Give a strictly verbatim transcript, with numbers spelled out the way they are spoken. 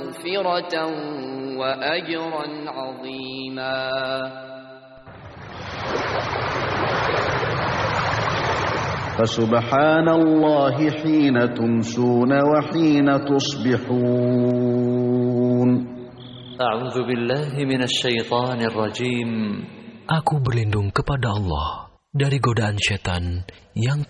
مغفرة وأجرا عظيما. فسبحان الله حين تمسون وحين تصبحون. أعوذ بالله من الشيطان الرجيم. Aku berlindung kepada Allah dari godaan setan yang